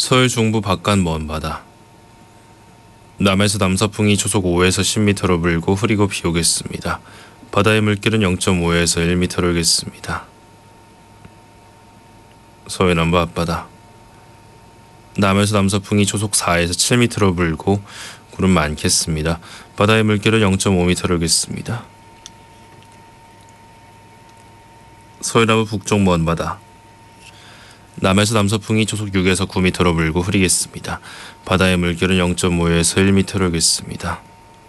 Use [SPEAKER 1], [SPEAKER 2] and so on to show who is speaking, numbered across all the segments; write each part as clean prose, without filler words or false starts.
[SPEAKER 1] 서해 중부 바깥 먼 바다. 남에서 남서풍이 초속 5에서 10m로 불고 흐리고 비 오겠습니다. 바다의 물길은 0.5에서 1m로 일겠습니다. 서해 남부 앞바다. 남에서 남서풍이 초속 4에서 7m로 불고 구름 많겠습니다. 바다의 물길은 0.5m로 일겠습니다. 서해 남부 북쪽 먼 바다. 남에서 남서풍이 초속 6에서 9m로 불고 흐리겠습니다. 바다의 물길은 0.5에서 1m로 일겠습니다.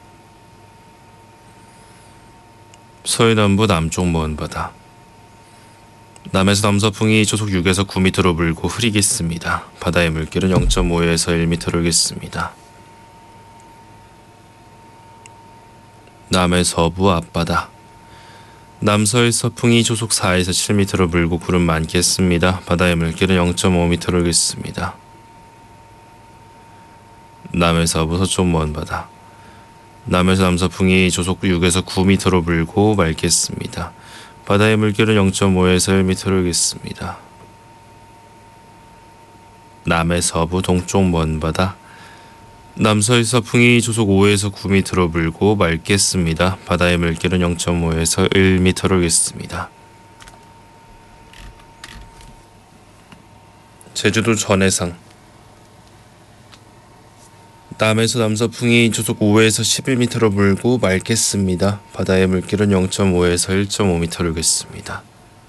[SPEAKER 1] 서해 남부 남쪽 먼 바다. 남에서 남서풍이 초속 6에서 9m로 불고 흐리겠습니다. 바다의 물길은 0.5에서 1m로 일겠습니다. 남해 서부 앞바다. 남서해 서풍이 초속 4에서 7m로 불고 구름 많겠습니다. 바다의 물길은 0.5m로 일겠습니다. 남해 서부 서쪽 먼 바다. 남에서 남서풍이 초속 6에서 9m로 불고 맑겠습니다. 바다의 물길은 0.5에서 1m로 일겠습니다. 남해 서부 동쪽 먼 바다. 남서해 서풍이 초속 5에서 9m로 불고 맑겠습니다. 바다의 물길은 0.5에서 1m로 일겠습니다. 제주도 전해상. 남에서 남서풍이 초속 5에서 11m로 불고 맑겠습니다. 바다의 물길은 0.5에서 1.5m로 일겠습니다.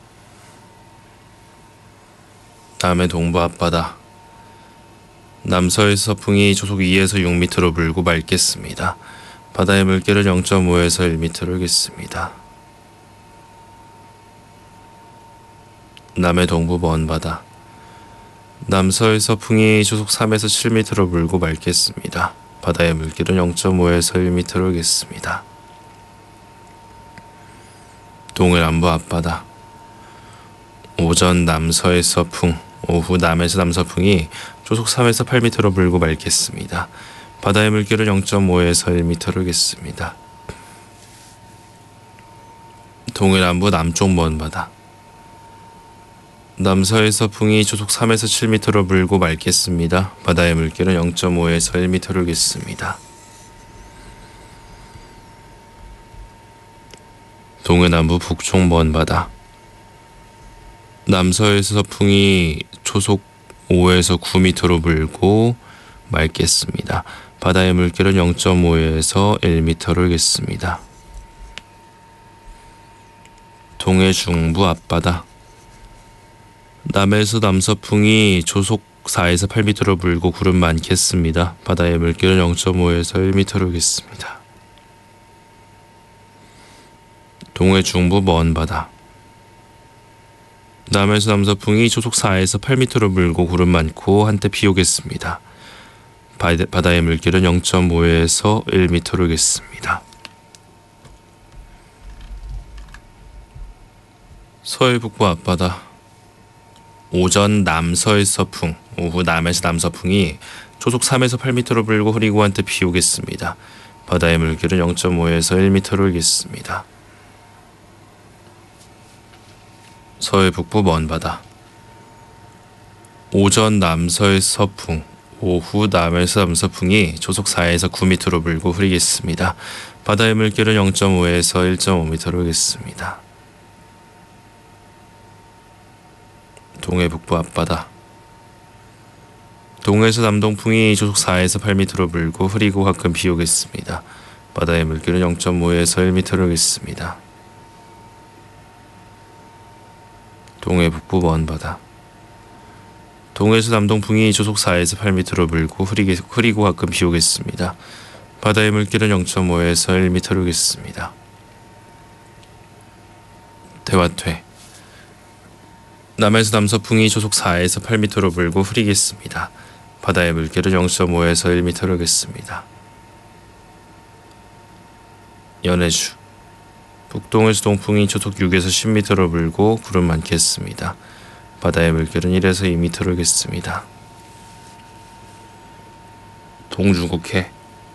[SPEAKER 1] 남해 동부 앞바다. 남서해 서풍이 초속 2에서 6m로 불고 맑겠습니다. 바다의 물길은 0.5에서 1m로 일겠습니다. 남해 동부 먼 바다. 남서해 서풍이 초속 3에서 7m로 불고 맑겠습니다. 바다의 물길은 0.5에서 1m로 일겠습니다. 동해 남부 앞바다. 오전 남서해 서풍, 오후 남에서 남서풍이 초속 3에서 8m로 불고 맑겠습니다. 바다의 물길은 0.5에서 1m로 일겠습니다. 동해 남부 남쪽 먼 바다. 남서해 서풍이 초속 3에서 7m로 불고 맑겠습니다. 바다의 물길은 0.5에서 1m로 일겠습니다. 동해 남부 북쪽 먼 바다. 남서해 서풍이 초속 5에서 9m로 불고 맑겠습니다. 바다의 물길은 0.5에서 1m로 일겠습니다. 동해 중부 앞바다. 남에서 남서풍이 초속 4에서 8m로 불고 구름 많겠습니다. 바다의 물길은 0.5에서 1m로 일겠습니다. 동해 중부 먼 바다. 남에서 남서풍이 초속 4에서 8m로 불고 구름 많고 한때 비 오겠습니다. 바다의 물길은 0.5에서 1m로 일겠습니다. 서해 북부 앞바다. 오전 남서해 서풍, 오후 남에서 남서풍이 초속 3에서 8m로 불고 흐리고 한때 비 오겠습니다. 바다의 물길은 0.5에서 1m로 일겠습니다. 서해 북부 먼 바다. 오전 남서해 서풍, 오후 남에서 남서풍이 초속 4에서 9m로 불고 흐리겠습니다. 바다의 물길은 0.5에서 1.5m로 일겠습니다. 동해 북부 앞바다. 동해에서 남동풍이 초속 4에서 8m로 불고 흐리고 가끔 비 오겠습니다. 바다의 물길은 0.5에서 1m로 일겠습니다. 동해 북부 먼 바다. 동해에서 남동풍이 초속 4에서 8m로 불고 흐리고 가끔 비 오겠습니다. 바다의 물길은 0.5에서 1m로 일겠습니다. 대화퇴. 남에서 남서풍이 초속 4에서 8m로 불고 흐리겠습니다. 바다의 물길은 0.5에서 1m로 일겠습니다. 연해주. 북동에서 동풍이 초속 6에서 10m로 불고 구름 많겠습니다. 바다의 물길은 1에서 2m로 일겠습니다. 동중국해.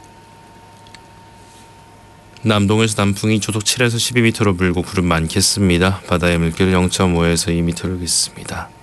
[SPEAKER 1] 남동에서 남풍이 초속 7에서 12m로 불고 구름 많겠습니다. 바다의 물길은 0.5에서 2m로 일겠습니다.